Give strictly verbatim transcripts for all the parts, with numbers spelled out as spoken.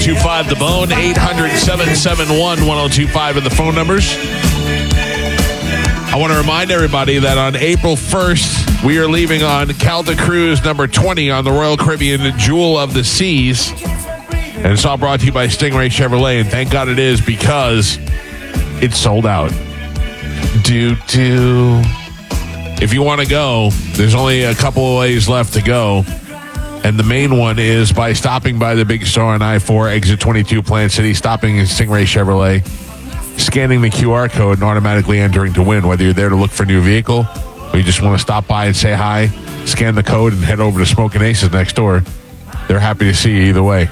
two five The Bone, eight hundred, seven seven one, one oh two five in the phone numbers. I want to remind everybody that on April first, we are leaving on Calta Cruise number twenty on the Royal Caribbean Jewel of the Seas. And it's all brought to you by Stingray Chevrolet. And thank God it is, because it's sold out. Do, do. If you want to go, there's only a couple of ways left to go. And the main one is by stopping by the big store on I four, exit twenty-two, Plant City, stopping in Stingray Chevrolet, scanning the Q R code and automatically entering to win. Whether you're there to look for a new vehicle or you just want to stop by and say hi, scan the code and head over to Smoking Aces next door. They're happy to see you either way.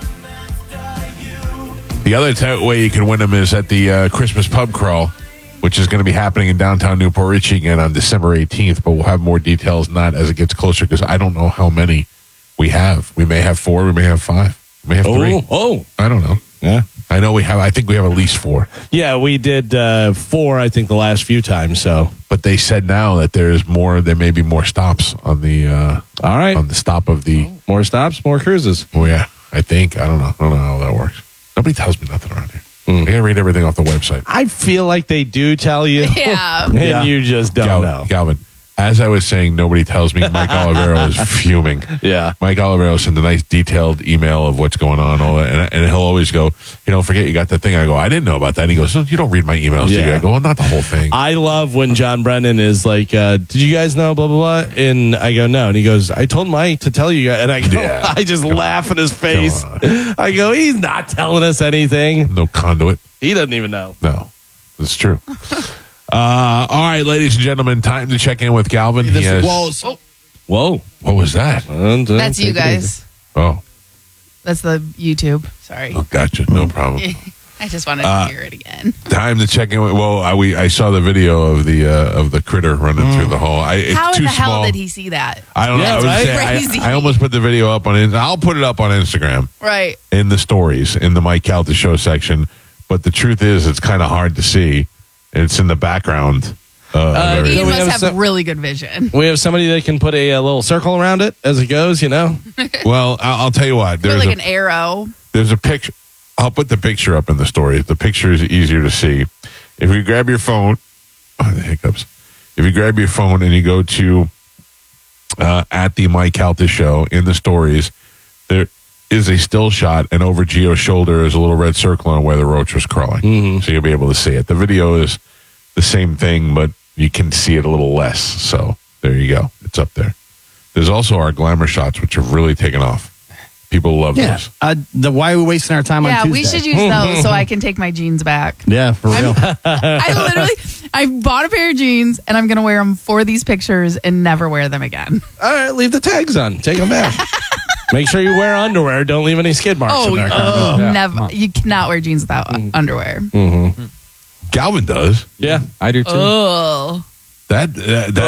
The other t- way you can win them is at the uh, Christmas Pub Crawl, which is going to be happening in downtown Newport Richie again on December eighteenth, but we'll have more details on that as it gets closer, because I don't know how many we have. We may have four, we may have five, we may have oh, three. Oh, I don't know. Yeah. I know we have, I think we have at least four. Yeah, we did uh, four, I think, the last few times, so. But they said now that there's more, there may be more stops on the, uh, All right. on the stop of the. More stops, more cruises. Oh, yeah. I think. I don't know. I don't know how that works. Nobody tells me nothing around here. Mm. I got to read everything off the website. I feel like they do tell you. Yeah. and yeah. you just don't Galvin, know. Galvin, as I was saying, nobody tells me. Mike Olivero is fuming. Yeah. Mike Olivero sent a nice detailed email of what's going on. All that, and, and he'll always go, you know, forget you got that thing. I go, I didn't know about that. And he goes, no, you don't read my emails, Yeah. do you? I go, well, not the whole thing. I love when John Brennan is like, uh, did you guys know blah, blah, blah? And I go, no. And he goes, I told Mike to tell you guys. And I go, Yeah. I just Come laugh in his face. on. I go, he's not telling us anything. No conduit. He doesn't even know. No, it's true. uh, all right, ladies and gentlemen, time to check in with Galvin. He has, Whoa. Whoa. what was that? That's you guys. Oh, That's the YouTube. Sorry. oh gotcha. No problem. I just wanted to Uh, hear it again. Time to check in with. Well, I, we I saw the video of the uh, of the critter running through the hall. I, it's How in too the hell small. did he see that? I don't know. Yeah, I, was right? saying, Crazy. I, I almost put the video up on. I'll put it up on Instagram Right. in the stories in the Mike Calta show section. But the truth is, it's kind of hard to see. It's in the background. Uh, of Uh, everything. He we must have have some- really good vision. We have somebody that can put a, a little circle around it as it goes, you know? Well, I'll, I'll tell you what. Put There's like a, an arrow. There's a picture. I'll put the picture up in the story. The picture is easier to see. If you grab your phone, oh, the hiccups. If you grab your phone and you go to uh, at the Mike Calta show in the stories, there is a still shot, and over Gio's shoulder is a little red circle on where the roach was crawling. Mm-hmm. So you'll be able to see it. The video is the same thing, but you can see it a little less. So there you go. It's up there. There's also our glamour shots, which have really taken off. People love Yeah. those. Uh, the why are we wasting our time Yeah, on we Tuesday? should use those so I can take my jeans back. Yeah, for real. I literally, I bought a pair of jeans and I'm going to wear them for these pictures and never wear them again. All right, leave the tags on. Take them back. Make sure you wear underwear. Don't leave any skid marks Oh, in there. oh, Yeah. never. You cannot wear jeans without uh, underwear. Galvin does. Yeah. I do too. Oh. That, uh, that is-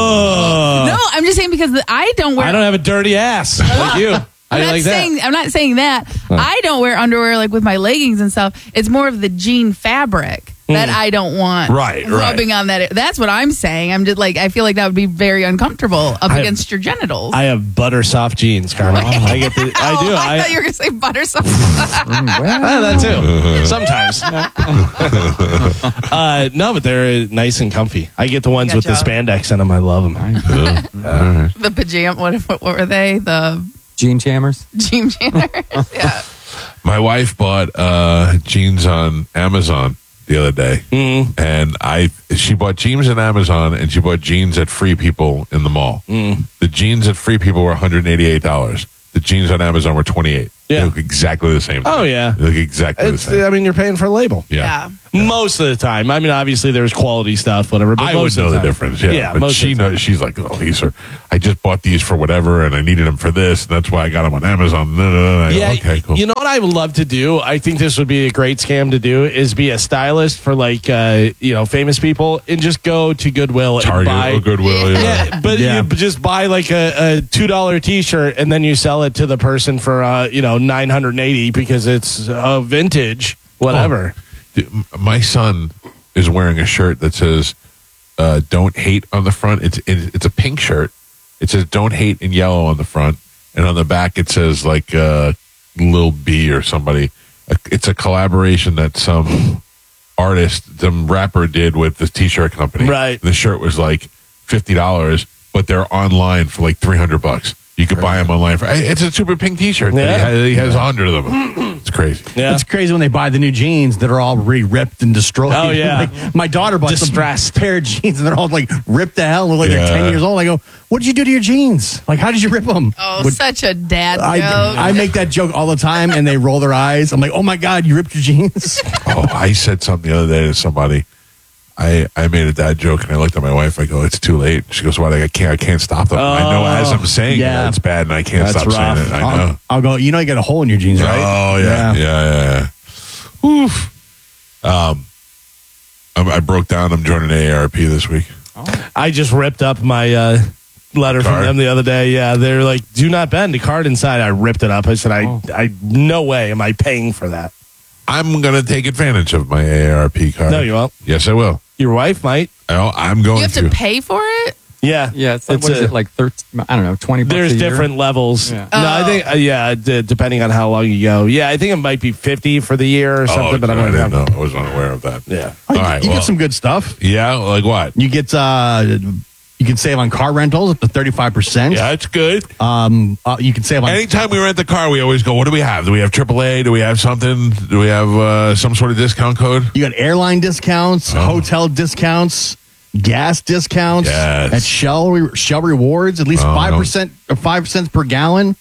Oh. No, I'm just saying because the, I don't wear. I don't have a dirty ass like you. How I'm do you not like saying that? I'm not saying that. I don't wear underwear like with my leggings and stuff. It's more of the jean fabric that I don't want Right, right. rubbing on that. That's what I'm saying. I'm just like I feel like that would be very uncomfortable up I- against your genitals. I have butter soft jeans, Carmen. I get the. I do. Oh, I, I, thought you were going to say butter sauce. Ah, that too. Sometimes. uh, no, but they're nice and comfy. I get the ones with the Gotcha. spandex in them. I love them. The pajama. What, what, what were they? The Jean Chammers. jean jammers. Yeah. My wife bought uh, jeans on Amazon the other day, Mm. and I she bought jeans on Amazon, and she bought jeans at Free People in the mall. Mm. The jeans at Free People were one hundred eighty-eight dollars. The jeans on Amazon were twenty-eight. Yeah. They look exactly the same. Oh, yeah. They look exactly It's, the same. I mean, you're paying for a label. Yeah. Yeah. Most of the time. I mean, obviously, there's quality stuff, whatever. But I most would know of the time. difference. Yeah, yeah but most she of the time. knows. She's like, oh, these are. I just bought these for whatever, and I needed them for this. And that's why I got them on Amazon. No, no, no. I go, Yeah, okay, cool. you know what I would love to do? I think this would be a great scam to do is be a stylist for like uh, you know famous people and just go to Goodwill Target and buy. or Goodwill. Yeah. Yeah, but Yeah. you just buy like a, a two dollar t shirt and then you sell it to the person for uh, you know nine hundred and eighty because it's uh, vintage, whatever. Dude, m- My son is wearing a shirt that says uh, "Don't hate" on the front. It's it, it's a pink shirt. It says "Don't hate" in yellow on the front, and on the back it says like uh, Lil B or somebody. a, it's a collaboration that some artist, some rapper did with the T-shirt company. Right. The shirt was like fifty dollars, but they're online for like three hundred bucks. You could buy them online for. It's a super pink T-shirt. Yeah. He has, he has a hundred of them. It's crazy. Yeah. It's crazy when they buy the new jeans that are all re-ripped and destroyed. Oh, yeah. Like, my daughter bought Distressed. some pair of jeans and they're all like ripped to hell. Look like Yeah. they're ten years old. I go, what did you do to your jeans? Like, how did you rip them? Oh, Would- such a dad I, joke. I make that joke all the time and they roll their eyes. I'm like, oh my God, you ripped your jeans? Oh, I said something the other day to somebody. I, I made a dad joke and I looked at my wife. I go, it's too late. She goes, what? I can't. I can't stop them. I know as I'm saying yeah. it, it's bad, and I can't That's stop rough. saying it. I know. I'll, I'll go, you know, you got a hole in your jeans, right? Oh yeah, yeah, yeah. yeah. Oof. Um, I, I broke down. I'm joining A A R P this week. I just ripped up my uh, letter from Card? them the other day. Yeah, they're like, "Do not bend." The card inside, I ripped it up. I said, "I, I, no way am I paying for that." I'm gonna take advantage of my A A R P card. No, you won't. Yes, I will. Your wife might. Oh, I'm going you have to pay for it? Yeah, Yeah, it's like, what is a- it, like thirteen, I don't know, twenty bucks There's a year? different levels. Yeah. No, I Oh. think uh, yeah, d- depending on how long you go. Yeah, I think it might be fifty for the year or something. Oh, but I'm I not didn't know. I was unaware of that. Yeah. Oh, All you, right, you well- get some good stuff. Yeah, like what? You get, uh, you can save on car rentals up to thirty-five percent. Yeah, it's good. Um, uh, you can save on. Anytime we rent the car, we always go, what do we have? Do we have triple A? Do we have something? Do we have uh, some sort of discount code? You got airline discounts, Oh. hotel discounts, gas discounts Yes. at Shell re- Shell Rewards, at least Oh, five no. percent or five cents per gallon.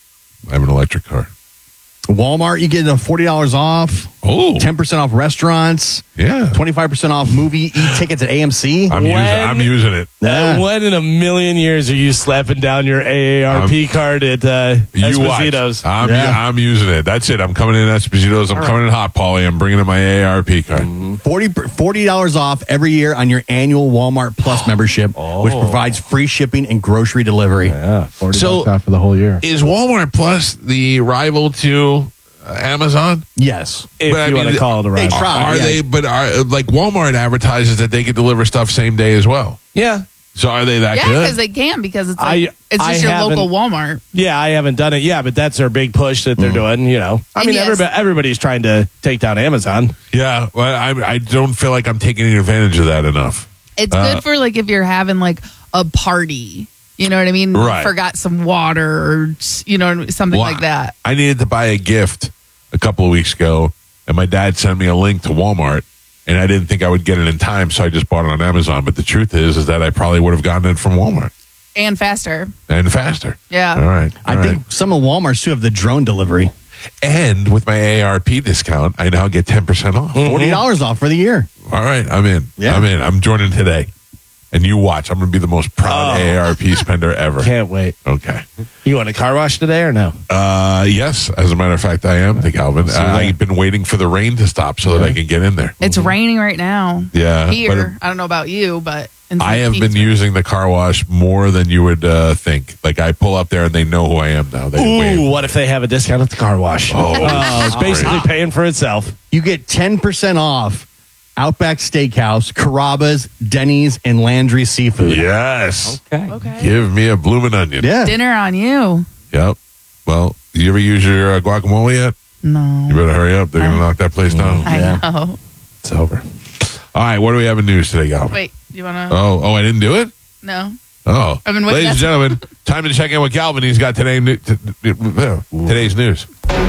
I have an electric car. Walmart, you get uh, forty dollars off, Oh, ten percent off restaurants, yeah. twenty-five percent off movie e tickets at A M C. I'm using, When- I'm using it. Yeah. Uh, when in a million years are you slapping down your A A R P card at uh, You watch. Esposito's? I'm, Yeah. I'm using it. That's it. I'm coming in Esposito's. I'm coming in Hot Polly. I'm bringing in my A A R P card. forty dollars off every year on your annual Walmart Plus membership, which provides free shipping and grocery delivery. Yeah, forty So- bucks off for the whole year. Is Walmart Plus the rival to uh, Amazon? Yes. If But I you mean, want to call it a they rival. try. Are yeah. they? But are like Walmart advertises that they can deliver stuff same day as well. Yeah, So are they that Yeah, because good? they can because it's like, I- it's just I your local haven't- Walmart. yeah, I haven't done it. Yeah, but that's their big push that they're doing. You know, I And mean, yes. everybody, everybody's trying to take down Amazon. Yeah, well, I, I don't feel like I'm taking advantage of that enough. It's Uh, good for like if you're having like a party. You know what I mean? Right. Forgot some water or you know something Well, like that. I needed to buy a gift a couple of weeks ago, and my dad sent me a link to Walmart, and I didn't think I would get it in time, so I just bought it on Amazon. But the truth is, is that I probably would have gotten it from Walmart And faster. and faster. Yeah. All right. I all think right. some of Walmarts too have the drone delivery. And with my A A R P discount, I now get ten percent off. forty dollars off for the year. All right, I'm in. Yeah. I'm in. I'm joining today. And you watch. I'm going to be the most proud Oh. A A R P spender ever. Can't wait. Okay. You want a car wash today or no? Uh, yes, as a matter of fact, I am, to Calvin. Uh, I've been waiting for the rain to stop so that I can get in there. It's raining right now. Yeah. Here. but I don't know about you, but in I have Saint been Pete- using the car wash more than you would uh, think. Like, I pull up there and they know who I am now. They Ooh, wave. what if they have a discount at the car wash? Oh, it's basically great. paying for itself. You get ten percent off Outback Steakhouse, Carrabba's, Denny's, and Landry Seafood. Yes. Okay. Okay. Give me a bloomin' onion. Yeah. Dinner on you. Yep. Well, you ever use your uh, guacamole yet? No. You better hurry up. They're going to knock that place down. I Yeah. know. It's over. All right. What do we have in news today, Calvin? Wait, you want to? Oh, oh, I didn't do it? No. Oh. I've been waiting. Ladies and gentlemen, time to check in with Calvin. He's got today, new- t- t- today's news.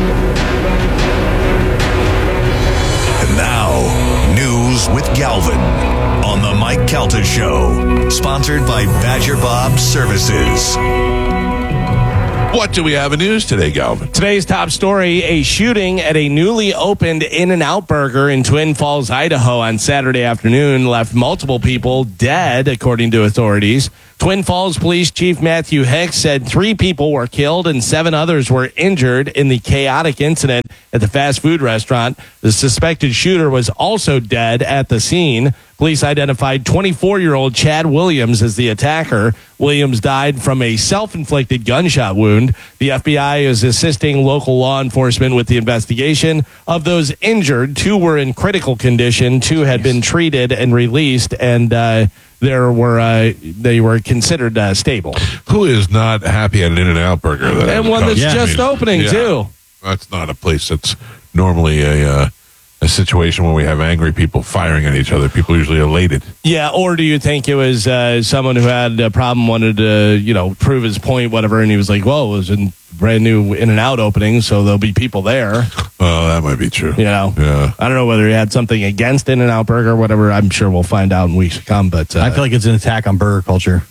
And now, news with Galvin on the Mike Calta Show, sponsored by Badger Bob Services. What do we have in news today, Galvin? Today's top story, a shooting at a newly opened In-N-Out Burger in Twin Falls, Idaho on Saturday afternoon left multiple people dead, according to authorities. Twin Falls Police Chief Matthew Hicks said three people were killed and seven others were injured in the chaotic incident at the fast food restaurant. The suspected shooter was also dead at the scene. Police identified twenty-four-year-old Chad Williams as the attacker. Williams died from a self-inflicted gunshot wound. The F B I is assisting local law enforcement with the investigation. Of those injured, two were in critical condition. Two had been treated and released, and uh, there were uh, they were considered uh, stable. Who is not happy at an In-N-Out Burger? That And has one come- that's Yeah. just opening, Yeah. too. That's not a place that's normally a uh, a situation where we have angry people firing at each other. People are usually elated. Yeah, or do you think it was uh, someone who had a problem, wanted to, you know, prove his point, whatever, and he was like, well, it was a brand new In-N-Out opening, so there'll be people there. Oh, that might be true. You know? Yeah. I don't know whether he had something against In-N-Out Burger or whatever. I'm sure we'll find out in weeks to come, but... Uh, I feel like it's an attack on burger culture.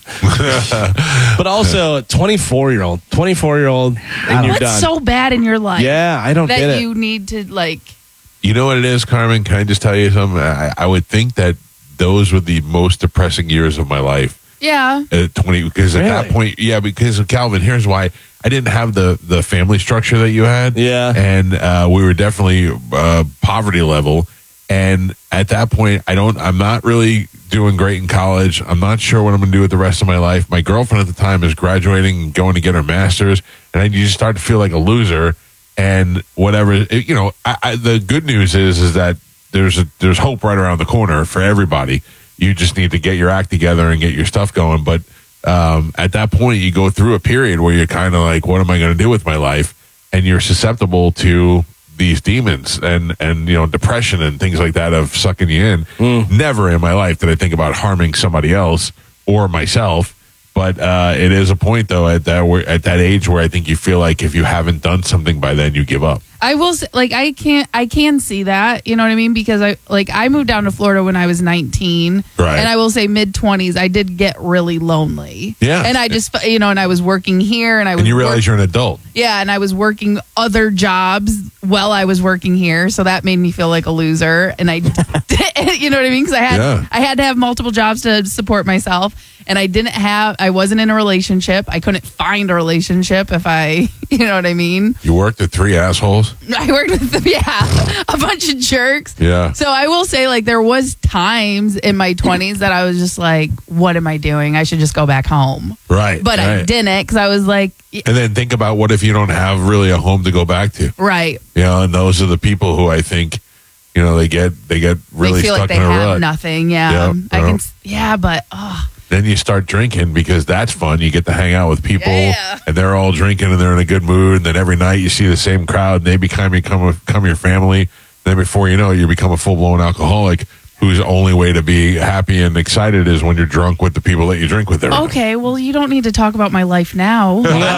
But also, twenty-four-year-old. twenty-four-year-old, and you're What's done. so bad in your life Yeah, I don't that get it. you need to, like... You know what it is, Carmen? Can I just tell you something? I, I would think that those were the most depressing years of my life. Yeah. At twenty, because at that Really? point, yeah, because of Calvin, here's why. I didn't have the, the family structure that you had. Yeah. And uh, we were definitely uh, poverty level. And at that point, I don't, I'm not really doing great in college. I'm not sure what I'm going to do with the rest of my life. My girlfriend at the time is graduating and going to get her master's. And I just start to feel like a loser. And whatever, it, you know, I, I, the good news is, is that there's a, there's hope right around the corner for everybody. You just need to get your act together and get your stuff going. But um, at that point, you go through a period where you're kind of like, what am I going to do with my life? And you're susceptible to these demons and, and, you know, depression and things like that of sucking you in. Mm. Never in my life did I think about harming somebody else or myself. But uh, it is a point, though, at that where, at that age where I think you feel like if you haven't done something by then, you give up. I will say, like, I can't, I can see that, you know what I mean? Because I, like, I moved down to Florida when I was nineteen. Right. And I will say mid twenties, I did get really lonely. Yeah. And I just, you know, and I was working here and I was, And you realize work- you're an adult. yeah, and I was working other jobs while I was working here. So that made me feel like a loser. And I, you know what I mean? Because I had, Yeah. I had to have multiple jobs to support myself. And I didn't have, I wasn't in a relationship. I couldn't find a relationship if I, you know what I mean? You worked at three assholes. I worked with them, yeah, a bunch of jerks. Yeah. So I will say, like, there was times in my twenties that I was just like, what am I doing? I should just go back home. Right. But I right. didn't because I was like, And then think about what if you don't have really a home to go back to? right. You know, and those are the people who I think, you know, they get they get really they feel stuck like they in a have rut. nothing. Yeah. Yeah, I yeah. can, s- yeah, but, oh, Then you start drinking because that's fun. You get to hang out with people, Yeah. and they're all drinking and they're in a good mood. And then every night you see the same crowd, and they become become, become your family. Then before you know it, you become a full blown alcoholic whose only way to be happy and excited is when you're drunk with the people that you drink with every night. okay. Well, you don't need to talk about my life now.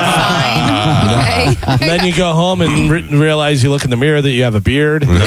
I'm fine. Okay. And then you go home and re- realize you look in the mirror that you have a beard. and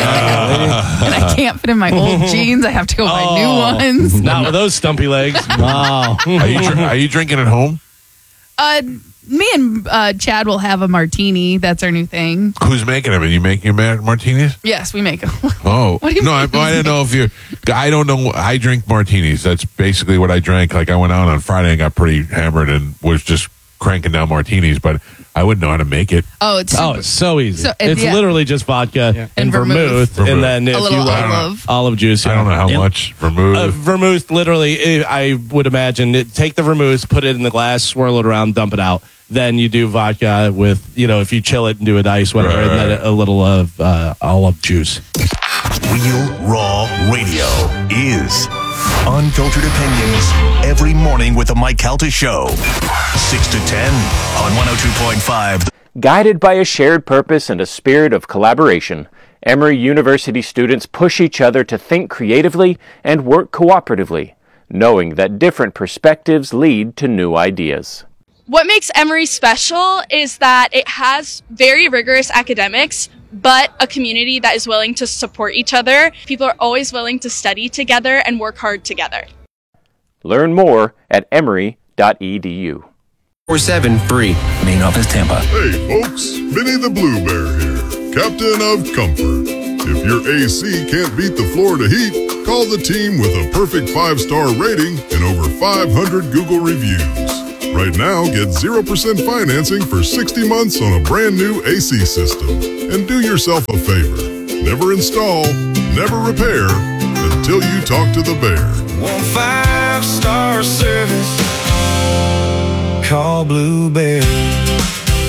I can't fit in my old jeans. I have to go buy Oh. new ones. Not with those stumpy legs. Wow. Are you dr- are you drinking at home? Uh, me and uh, Chad will have a martini. That's our new thing. Who's making them? Are you making your ma- martinis? Yes, we make them. Oh, What do you no, mean? I, I didn't know if you. I don't know. I drink martinis. That's basically what I drank. Like I went out on Friday and got pretty hammered and was just cranking down martinis, but I wouldn't know how to make it. Oh, it's Oh, it's so easy. So, uh, it's yeah. literally just vodka and, And vermouth, vermouth. and then if a little you want olive. olive juice. I don't know how And- much vermouth. Uh, vermouth, literally, eh, I would imagine, it, take the vermouth, put it in the glass, swirl it around, dump it out. Then you do vodka with, you know, if you chill it and do it ice, whatever, Right, and then right. a little of uh, olive juice. Real Raw Radio is unfiltered opinions every morning with the Mike Calta Show. six to ten on one oh two point five. Guided by a shared purpose and a spirit of collaboration, Emory University students push each other to think creatively and work cooperatively, knowing that different perspectives lead to new ideas. What makes Emory special is that it has very rigorous academics, but a community that is willing to support each other. People are always willing to study together and work hard together. Learn more at emory dot e d u. four seven free. Main office Tampa. Hey folks, Vinny the Blue Bear here, captain of comfort. If your A C can't beat the Florida heat, call the team with a perfect five-star rating and over five hundred Google reviews. Right now, get zero percent financing for sixty months on a brand new A C system. And do yourself a favor. Never install, never repair until you talk to the bear. One five-star service. Call Blue Bear.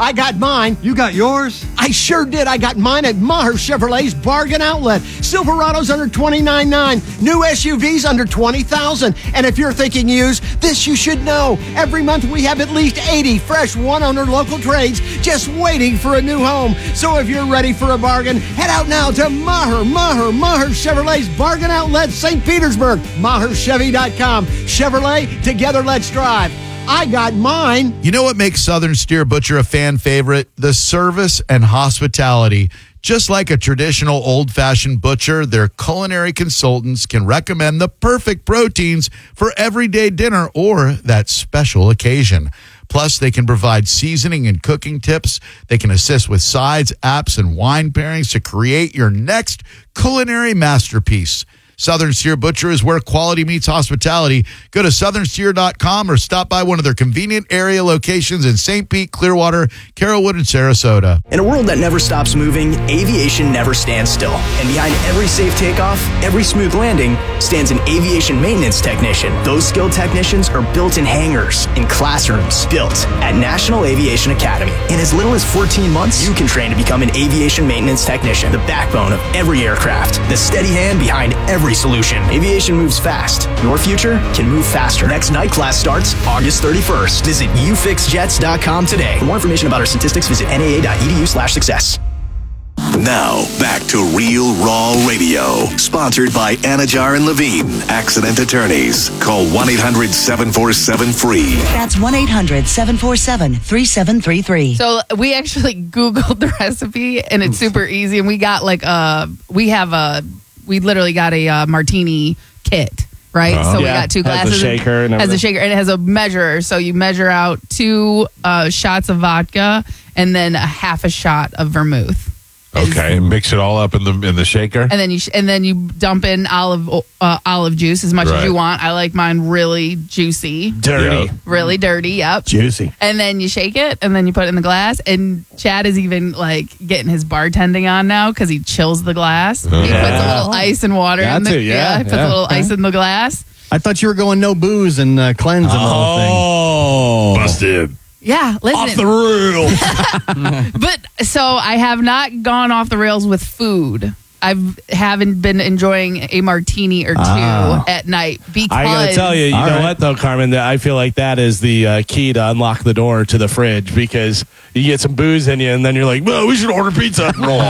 I got mine. You got yours? I sure did. I got mine at Maher Chevrolet's Bargain Outlet. Silverado's under twenty-nine nine. New S U Vs under twenty thousand. And if you're thinking used, this you should know. Every month we have at least eighty fresh one-owner local trades just waiting for a new home. So if you're ready for a bargain, head out now to Maher, Maher, Maher Chevrolet's Bargain Outlet, Saint Petersburg. Maher Chevy dot com. Chevrolet, together let's drive. I got mine. You know what makes Southern Steer Butcher a fan favorite? The service and hospitality. Just like a traditional old-fashioned butcher, their culinary consultants can recommend the perfect proteins for everyday dinner or that special occasion. Plus, they can provide seasoning and cooking tips. They can assist with sides, apps, and wine pairings to create your next culinary masterpiece. Southern Steer Butcher is where quality meets hospitality. Go to southern steer dot com or stop by one of their convenient area locations in Saint Pete, Clearwater, Carrollwood, and Sarasota. In a world that never stops moving, aviation never stands still. And behind every safe takeoff, every smooth landing, stands an aviation maintenance technician. Those skilled technicians are built in hangars, in classrooms, built at National Aviation Academy. In as little as fourteen months, you can train to become an aviation maintenance technician, the backbone of every aircraft, the steady hand behind every solution. Aviation moves fast. Your future can move faster. Next night class starts August thirty-first. Visit u fix jets dot com today. For more information about our statistics, visit N A A dot E D U slash success. Now, back to Real Raw Radio. Sponsored by Anajar and Levine, Accident Attorneys. Call one eight hundred seven four seven free. That's one eight hundred seven four seven three seven three three. So we actually Googled the recipe, and it's super easy. And we got like a, we have a, we literally got a uh, martini kit, right? Uh-huh. So we Yeah, got two has a glasses. shaker and has a everything. shaker, and it has a measurer. So you measure out two uh, shots of vodka and then a half a shot of vermouth. Okay, mix it all up in the in the shaker. And then you sh- and then you dump in olive uh, olive juice as much Right. as you want. I like mine really juicy, Dirty. Yeah. really dirty. Yep, Juicy. And then you shake it, and then you put it in the glass. And Chad is even like getting his bartending on now because he chills the glass. He puts a Yeah. little ice and water Got in the to, yeah, he puts yeah. a little ice in the glass. I thought you were going no booze and uh, cleanse and the whole thing. Oh. Busted. Yeah, listen. Off the rail. But so I have not gone off the rails with food. I haven't been enjoying a martini or two Ah. at night because I gotta tell you, you All know right. what though, Carmen? That I feel like that is the uh, key to unlock the door to the fridge because you get some booze in you, and then you're like, "Well, we should order pizza."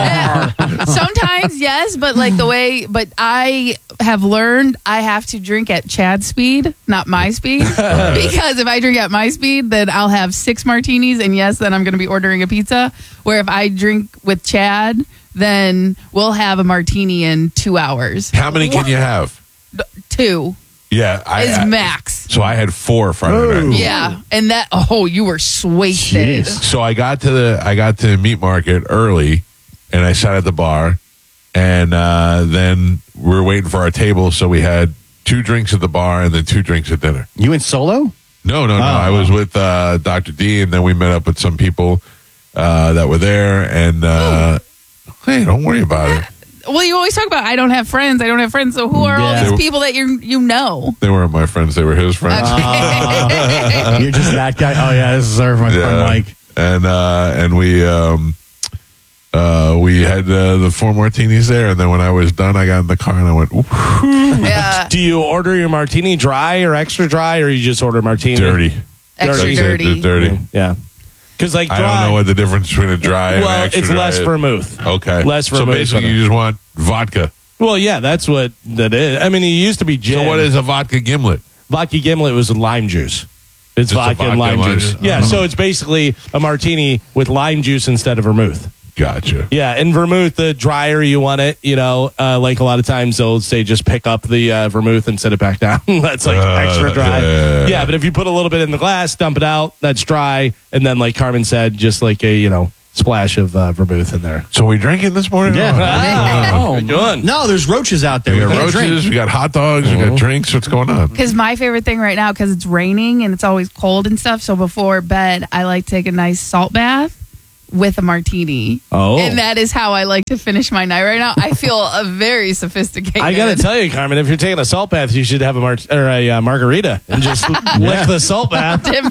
sometimes yes, but like the way, but I have learned I have to drink at Chad's speed, not my speed, because if I drink at my speed, then I'll have six martinis, and yes, then I'm going to be ordering a pizza. Where if I drink with Chad, then we'll have a martini in two hours. How many can you have? Two Yeah, I is I- max. So I had four Friday night. Yeah, and that oh, you were wasted. So I got to the I got to the meat market early, and I sat at the bar, and uh, then we were waiting for our table. So we had two drinks at the bar and then two drinks at dinner. You went solo? No, no, no. I was with uh, Doctor D, and then we met up with some people uh, that were there. And uh, hey, don't worry about it. Well, you always talk about I don't have friends. I don't have friends. So who are all Yeah. these people that you you know? They weren't my friends; they were his friends. You're just that guy. Oh yeah, this is our my friend Mike. And uh, and we um, uh, we had uh, the four martinis there, and then when I was done, I got in the car and I went, ooh, Yeah, Do you order your martini dry or extra dry, or you just order martini dirty, extra That's it, dirty. the dirty. Yeah, because like I dry. don't know what the difference between a dry and well, extra it's dry less is. vermouth. Okay, Less So vermouth. basically, you just want vodka. Well, yeah, that's what that is. I mean, it used to be gin. So what is a vodka gimlet? Vodka gimlet was lime juice. It's Just a vodka, and vodka lime and lime juice. juice? Yeah, Uh-huh. so it's basically a martini with lime juice instead of vermouth. Gotcha. Yeah, and vermouth, the drier you want it, you know, uh, like a lot of times they'll say just pick up the uh, vermouth and set it back down. That's like Uh, extra dry. yeah. Yeah, but if you put a little bit in the glass, dump it out, that's dry. And then, like Carmen said, just like a, you know, splash of uh, vermouth in there. So we drinking this morning? Yeah. Oh, good. No, there's roaches out there. We got We gotta roaches, drink. we got hot dogs, we got drinks. What's going on? Because my favorite thing right now, because it's raining and it's always cold and stuff. So before bed, I like to take a nice salt bath with a martini. Oh. And that is how I like to finish my night right now. I feel uh, very sophisticated. I got to tell you, Carmen, if you're taking a salt bath, you should have a, mar- or a uh, margarita and just lick the salt bath. Dip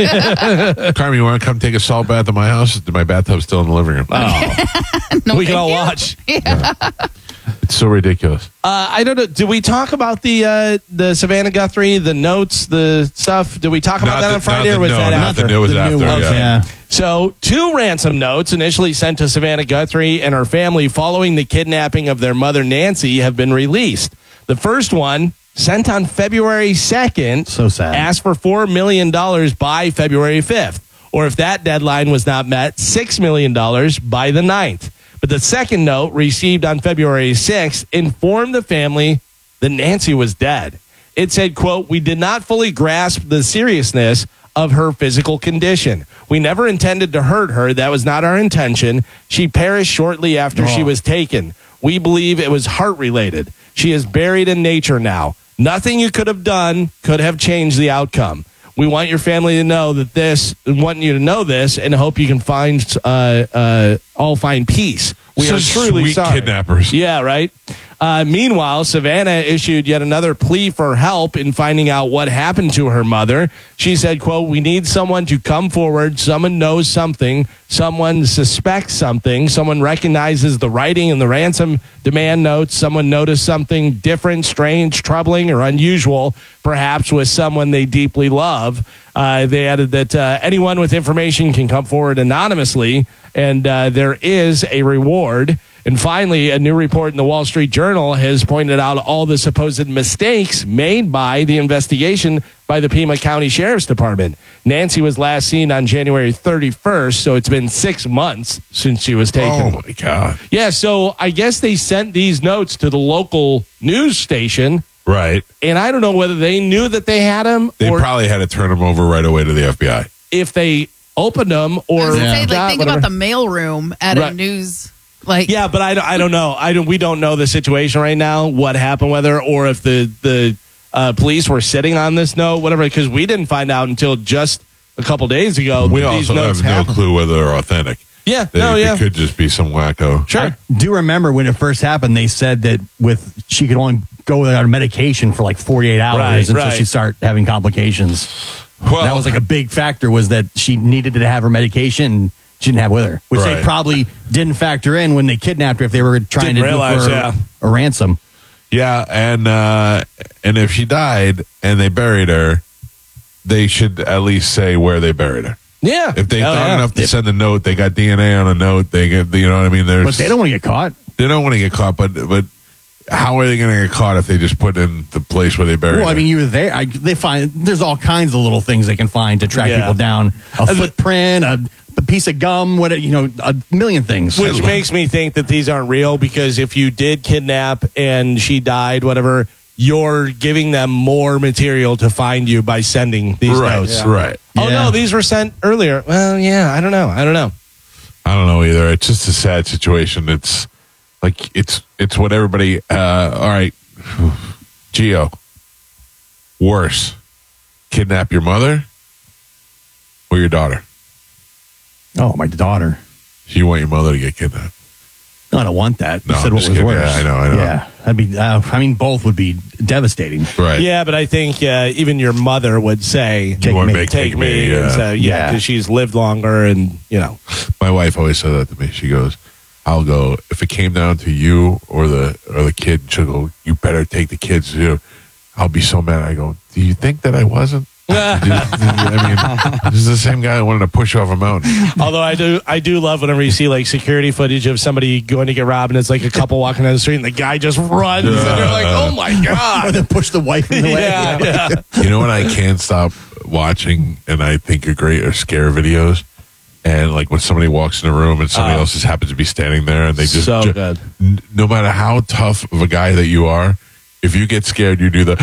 it. Carmen, you want to come take a salt bath at my house? My bathtub's still in the living room. Oh. No, we can thank all you. watch. Yeah. It's so ridiculous. Uh, I don't know. Did we talk about the uh, the Savannah Guthrie, the notes, the stuff? Did we talk about Not that the- on Friday, not or the- was no, that not after? the- it was The after, new ones, yeah. yeah. So, two ransom notes initially sent to Savannah Guthrie and her family following the kidnapping of their mother, Nancy, have been released. The first one, sent on February second, So sad. asked for four million dollars by February fifth. Or if that deadline was not met, six million dollars by the ninth. But the second note, received on February sixth, informed the family that Nancy was dead. It said, quote, "We did not fully grasp the seriousness of her physical condition. We never intended to hurt her. That was not our intention. She perished shortly after she was taken. We believe it was heart-related. She is buried in nature now. Nothing you could have done could have changed the outcome. We want your family to know that this, want you to know this, and hope you can find, uh, uh, all find peace. We So are truly sweet sorry." kidnappers. Yeah, right. Uh, meanwhile, Savannah issued yet another plea for help in finding out what happened to her mother. She said, quote, "We need someone to come forward. Someone knows something. Someone suspects something. Someone recognizes the writing in the ransom demand notes. Someone noticed something different, strange, troubling, or unusual, perhaps with someone they deeply love." Uh, they added that uh, anyone with information can come forward anonymously, and uh, there is a reward. And finally, a new report in the Wall Street Journal has pointed out all the supposed mistakes made by the investigation by the Pima County Sheriff's Department. Nancy was last seen on January thirty-first, so it's been six months since she was taken. Oh, my God. Yeah, so I guess they sent these notes to the local news station, Right. and I don't know whether they knew that they had them They or probably had to turn them over right away to the F B I. if they opened them I or was gonna say, like, got think whatever. about the mailroom at a Right. news. Like, Yeah, but I, don't- I don't know. I don't. We don't know the situation right now. What happened with her, or if the the uh, police were sitting on this note, whatever. Because we didn't find out until just a couple days ago. We that these also notes have no happened. clue whether they're authentic. Yeah, They, no, they yeah, could just be some wacko. sure. I do remember when it first happened, they said that with she could only go without her medication for like forty-eight hours Right, until right. she start having complications. Well, that was like a big factor, was that she needed to have her medication and she didn't have with her, which Right. they probably didn't factor in when they kidnapped her if they were trying Didn't to realize, do for yeah. a ransom. yeah, and uh, and if she died and they buried her, they should at least say where they buried her. Yeah, If they Hell thought yeah. enough to send a note, they got D N A on a note. They get, you know what I mean? There's, But they don't want to get caught. They don't want to get caught, but but how are they going to get caught if they just put in the place where they buried? Well, I her? mean, you were there. I, they find there's all kinds of little things they can find to track Yeah. people down. A footprint, a, a piece of gum, what you know, a million things. Which makes me think that these aren't real, because if you did kidnap and she died, whatever, you're giving them more material to find you by sending these right, notes. right. Oh Yeah. no, these were sent earlier. Well, yeah, I don't know. I don't know. I don't know either. It's just a sad situation. It's like it's it's what everybody. Uh, all right, Gio. Worse, kidnap your mother or your daughter. Oh, my daughter. You want your mother to get kidnapped? No, I don't want that. No, You said I'm what just was kidding. worse. Yeah, I know, I know. Yeah, that'd be. Uh, I mean, both would be devastating. Right. Yeah, but I think uh, even your mother would say, Take want me. me- take, Take me. me, And yeah. so, yeah, Yeah. because she's lived longer and, you know. My wife always said that to me. She goes, "I'll go if it came down to you or the or the kid." She'll go, "You better take the kids too." I'll be so mad. I go, "Do you think that I wasn't?" I mean, this is the same guy that wanted to push you off a mountain. Although I do, I do love whenever you see like security footage of somebody going to get robbed, and it's like a couple walking down the street, and the guy just runs, and you're like, "Oh my Or god!" then push the wife in the way. Yeah, yeah. You know what I can't stop watching and I think are great are scare videos. And like when somebody walks in a room and somebody Oh. else just happens to be standing there and they just So ju- good. n- no matter how tough of a guy that you are, if you get scared, you do the.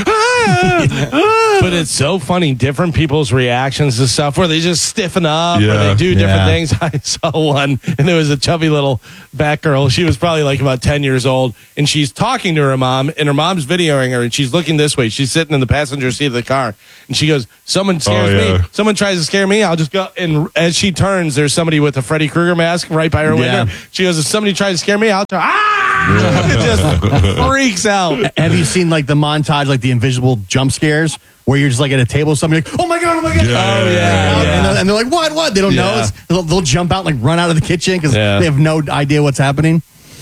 Ah, But it's so funny, different people's reactions to stuff where they just stiffen up or Yeah. they do different Yeah. things. I saw one, and there was a chubby little back girl. She was probably like about ten years old, and she's talking to her mom, and her mom's videoing her, and she's looking this way. She's sitting in the passenger seat of the car, and she goes, someone scares Oh, yeah. me. Someone tries to scare me. I'll just go. And as she turns, there's somebody with a Freddy Krueger mask right by her window. Yeah. She goes, if somebody tries to scare me, I'll turn. Ah! It just freaks out. Have you seen like the montage, like the invisible jump scares, where you're just like at a table, somebody like, oh my god, oh my god, Yeah. Oh, yeah, And, yeah. they're, and they're like, what, what? They don't know. Yeah. It's, they'll, they'll jump out and like run out of the kitchen because Yeah. they have no idea what's happening.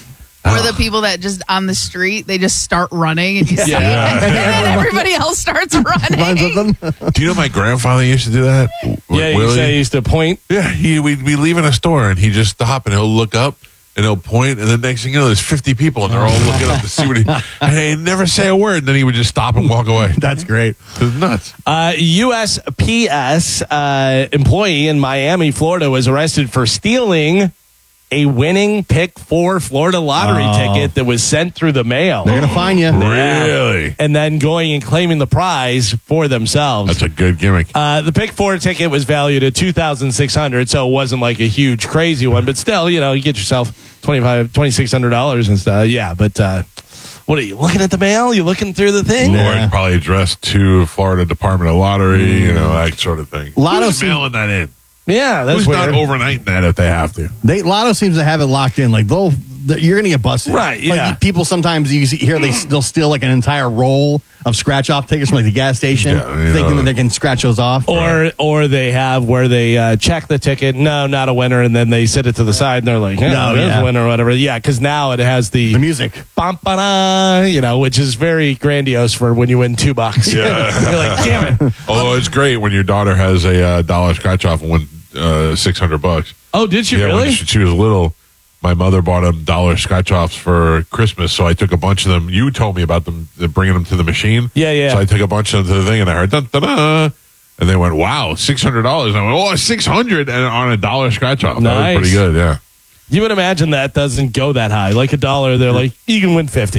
Or the people that just on the street, they just start running and you see Yeah. it. And then everybody else starts Runs with running. them. Do you know my grandfather used to do that? W- Yeah, you Willie? say he used to point. Yeah, he, we'd be leaving a store and he'd just stop and he'll look up and he'll point, and the next thing you know, there's fifty people and they're all looking up to see what he. And he'd never say a word, and then he would just stop and walk away. That's great. It was nuts. Uh, U S P S uh, employee in Miami, Florida, was arrested for stealing a winning Pick Four Florida lottery Oh. ticket that was sent through the mail. They're gonna find you. Really? And then going and claiming the prize for themselves. That's a good gimmick. Uh, the Pick Four ticket was valued at two thousand six hundred dollars, so it wasn't like a huge, crazy one. But still, you know, you get yourself twenty-five, twenty-six hundred dollars and stuff. Yeah, but uh, what are you looking at the mail? You looking through the thing? Or it's probably addressed to Florida Department of Lottery, you know, that sort of thing. Lotto Who's seem- mailing that in? Yeah, that's Who's weird. not overnighting that if they have to? They Lotto seems to have it locked in. Like they'll, the, you're gonna get busted, Right, Like, yeah. people sometimes you see, hear they they'll steal like an entire roll of scratch off tickets from like the gas station, Yeah, you thinking know. that they can scratch those off. Or or they have where they uh, check the ticket. No, not a winner, and then they sit it to the side and they're like, yeah, No, there's yeah. a winner or whatever. Yeah, because now it has the, the music. bum, ba-da, you know, which is very grandiose for when you win two bucks. Yeah. You're like, damn it. Although it's great when your daughter has a uh, dollar scratch off and win uh, six hundred bucks. Oh, did she Yeah, really? when she, she was little, my mother bought them dollar scratch offs for Christmas, so I took a bunch of them. You told me about them, uh, bringing them to the machine. Yeah, yeah. So I took a bunch of them to the thing, and I heard dun, dun, dun, and they went, "Wow, six hundred dollars!" I went, "Oh, six hundred and on a dollar scratch off." That Nice. was pretty good. Yeah. You would imagine that doesn't go that high. Like a dollar, they're like, you can win fifty.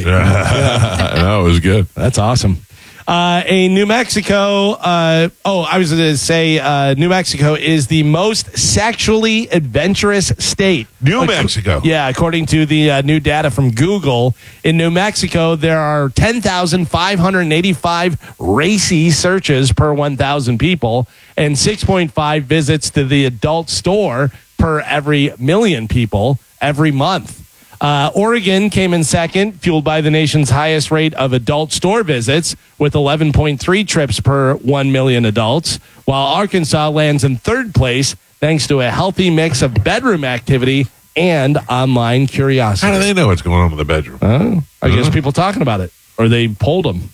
That was good. That's awesome. Uh, a New Mexico, uh, oh, I was going to say uh, New Mexico is the most sexually adventurous state. New Ac- Mexico. Yeah, according to the uh, new data from Google, in New Mexico, there are ten thousand five hundred eighty-five racy searches per one thousand people and six point five visits to the adult store per every million people every month. Uh, Oregon came in second, fueled by the nation's highest rate of adult store visits with eleven point three trips per one million adults, while Arkansas lands in third place thanks to a healthy mix of bedroom activity and online curiosity. How do they know what's going on in the bedroom? Uh, I guess people talking about it, or they polled them.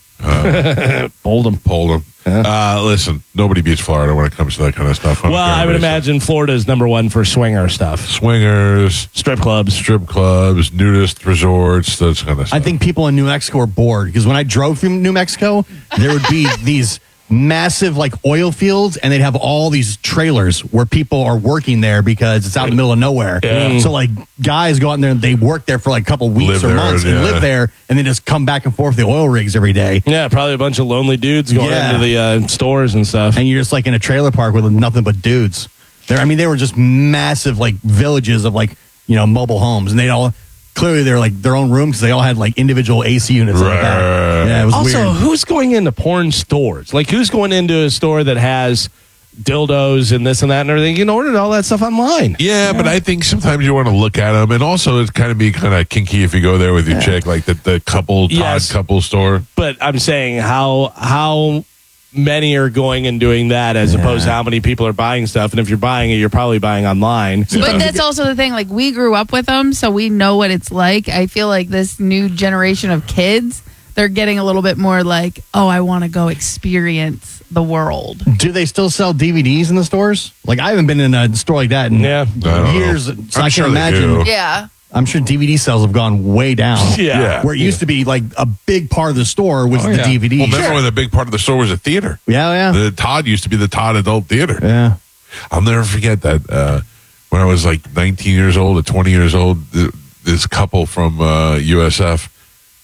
Polled them. Polled them. Uh, listen, nobody beats Florida when it comes to that kind of stuff. Well, I would imagine Florida is number one for swinger stuff. Swingers, strip clubs, strip clubs, nudist resorts, that kind of stuff. I think people in New Mexico are bored because when I drove through New Mexico, there would be these massive like oil fields, and they'd have all these trailers where people are working there because it's out in the middle of nowhere. Yeah. So like guys go out there and they work there for like a couple weeks Live or there, months and yeah. live there, and then just come back and forth the oil rigs every day. Yeah, probably a bunch of lonely dudes going Yeah. into the uh, stores and stuff. And you're just like in a trailer park with nothing but dudes. There, I mean, they were just massive like villages of like you know mobile homes, and they all clearly they're like their own rooms because they all had like individual A C units. Like that. Right. Yeah, it was Also, weird. who's going into porn stores? Like, who's going into a store that has dildos and this and that and everything? You can order all that stuff online. Yeah, but I think sometimes you want to look at them, and also it's kind of be kind of kinky if you go there with your chick, like the, the couple, Todd Yes. couple store. But I'm saying how how many are going and doing that as opposed to how many people are buying stuff. And if you're buying it, you're probably buying online. But that's also the thing. Like, we grew up with them, so we know what it's like. I feel like this new generation of kids, they're getting a little bit more like, oh, I want to go experience the world. Do they still sell D V Ds in the stores? Like I haven't been in a store like that in Yeah. I don't years, know. so I'm I sure can they imagine. do. Yeah. I'm sure D V D sales have gone way down. Yeah. Yeah. Where it used to be like a big part of the store was Oh, the yeah. D V D. Well, remember when the big part of the store was a theater? Yeah, yeah, The Todd used to be the Todd Adult Theater. yeah. I'll never forget that uh, when I was like nineteen years old or twenty years old, th- this couple from uh, U S F,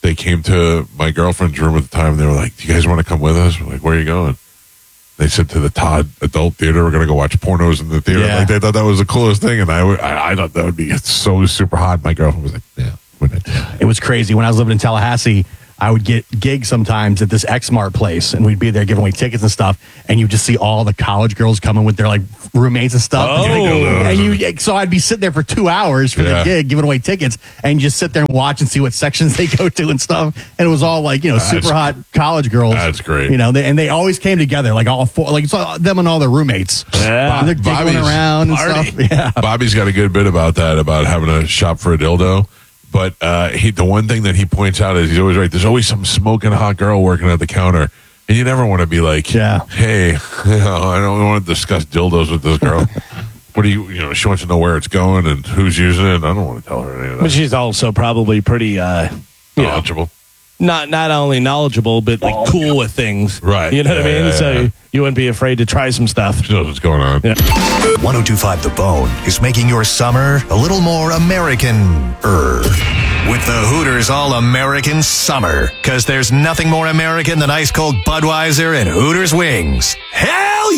they came to my girlfriend's room at the time. And they were like, "Do you guys want to come with us?" We're like, "Where are you going?" They said to the Todd Adult Theater, "We're going to go watch pornos in the theater." Yeah. Like they thought that was the coolest thing, and I, w- I, I thought that would be so super hot. My girlfriend was like, "Yeah." It was crazy. When I was living in Tallahassee, I would get gigs sometimes at this X-Mart place, and we'd be there giving away tickets and stuff, and you just see all the college girls coming with their like roommates and stuff. Oh. And you, so I'd be sitting there for two hours for Yeah. the gig, giving away tickets, and you just sit there and watch and see what sections they go to and stuff. And it was all like, you know, That's- super hot college girls. That's great. You know, they, and they always came together, like all four, like it's them and all their roommates. Yeah. And they're giggling Bobby's around and party. stuff. Yeah. Bobby's got a good bit about that, about having to shop for a dildo. But uh, he, the one thing that he points out is he's always right. There's always some smoking hot girl working at the counter. And you never want to be like, Yeah. hey, you know, I don't want to discuss dildos with this girl. What do you, you know, she wants to know where it's going and who's using it. I don't want to tell her any of But that. she's also probably pretty, uh, you know, Knowledgeable. not not only knowledgeable, but like cool with things. Right. You know what I Yeah, mean? yeah, so yeah. you wouldn't be afraid to try some stuff. She knows what's going on. Yeah. one oh two point five The Bone is making your summer a little more American-er. With the Hooters All-American Summer. Because there's nothing more American than ice-cold Budweiser and Hooters wings. Hell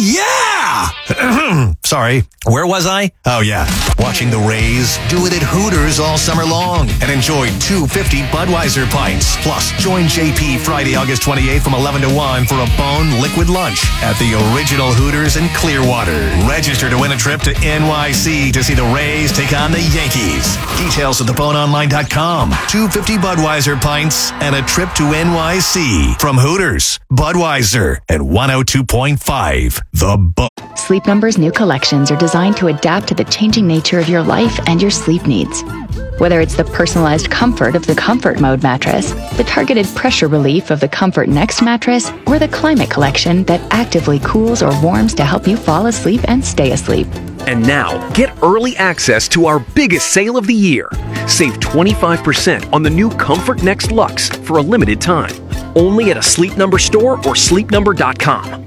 yeah! Sorry, where was I? Oh yeah, watching the Rays do it at Hooters all summer long. And enjoy two fifty Budweiser pints. Plus, join J P Friday, August twenty-eighth from eleven to one for a Bone Liquid Lunch at the original Hooters in Clearwater. Register to win a trip to N Y C to see the Rays take on the Yankees. Details at the bone online dot com. two fifty Budweiser pints and a trip to N Y C from Hooters, Budweiser, and one oh two point five The Bone. Sleep Number's new collections are designed to adapt to the changing nature of your life and your sleep needs. Whether it's the personalized comfort of the Comfort Mode mattress, the targeted pressure relief of the Comfort Next mattress, or the Climate Collection that actively cools or warms to help you fall asleep and stay asleep. And now, get early access to our biggest sale of the year. Save twenty-five percent on the new Comfort Next Luxe for a limited time. Only at a Sleep Number store or sleep number dot com.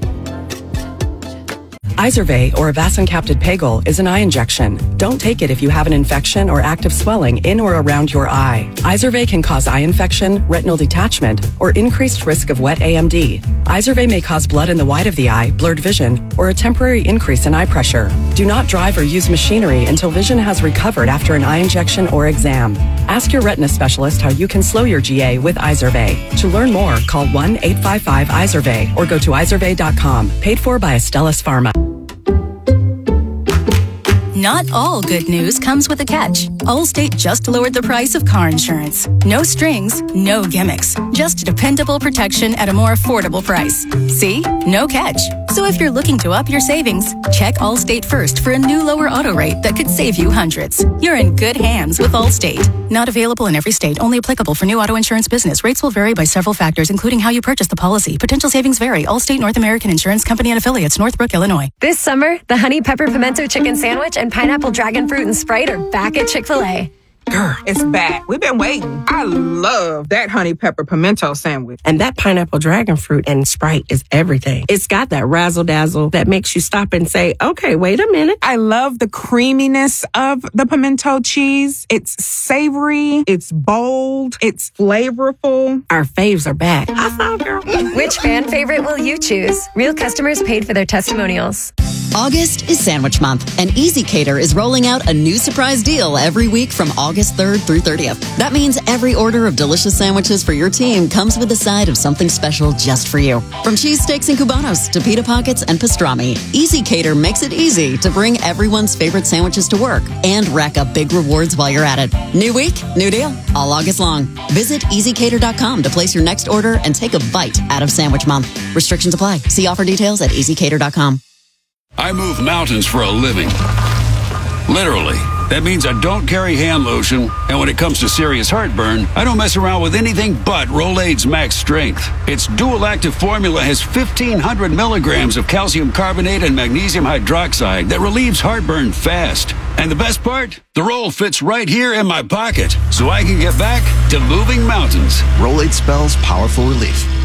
Izervay, or avacincaptad pegol, is an eye injection. Don't take it if you have an infection or active swelling in or around your eye. Izervay can cause eye infection, retinal detachment, or increased risk of wet A M D. Izervay may cause blood in the white of the eye, blurred vision, or a temporary increase in eye pressure. Do not drive or use machinery until vision has recovered after an eye injection or exam. Ask your retina specialist how you can slow your G A with Izervay. To learn more, call one eight five five Izervay or go to izervay dot com. Paid for by Astellas Pharma. Not all good news comes with a catch. Allstate just lowered the price of car insurance. No strings, no gimmicks. Just dependable protection at a more affordable price. See? No catch. So if you're looking to up your savings, check Allstate first for a new lower auto rate that could save you hundreds. You're in good hands with Allstate. Not available in every state. Only applicable for new auto insurance business. Rates will vary by several factors, including how you purchase the policy. Potential savings vary. Allstate North American Insurance Company and Affiliates, Northbrook, Illinois. This summer, the Honey Pepper Pimento Chicken Sandwich and Pineapple Dragon Fruit and Sprite are back at Chick-fil-A. Girl, it's back. We've been waiting. I love that honey pepper pimento sandwich. And that pineapple dragon fruit and Sprite is everything. It's got that razzle dazzle that makes you stop and say, okay, wait a minute. I love the creaminess of the pimento cheese. It's savory. It's bold. It's flavorful. Our faves are back. I saw, girl. Which fan favorite will you choose? Real customers paid for their testimonials. August is Sandwich Month, and Easy Cater is rolling out a new surprise deal every week from August third through thirtieth. That means every order of delicious sandwiches for your team comes with a side of something special just for you. From cheesesteaks and cubanos to pita pockets and pastrami, Easy Cater makes it easy to bring everyone's favorite sandwiches to work and rack up big rewards while you're at it. New week, new deal, all August long. Visit easy cater dot com to place your next order and take a bite out of Sandwich Month. Restrictions apply. See offer details at easy cater dot com. I move mountains for a living. Literally. That means I don't carry hand lotion, and when it comes to serious heartburn, I don't mess around with anything but Rolaids Max Strength. Its dual active formula has fifteen hundred milligrams of calcium carbonate and magnesium hydroxide that relieves heartburn fast. And the best part? The roll fits right here in my pocket, so I can get back to moving mountains. Rolaids spells powerful relief.